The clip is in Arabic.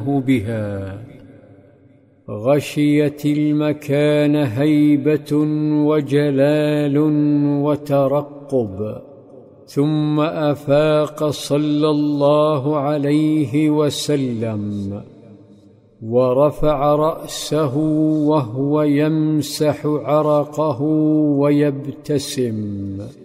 بها. غشيت المكان هيبة وجلال وترقب، ثم أفاق صلى الله عليه وسلم ورفع رأسه وهو يمسح عرقه ويبتسم.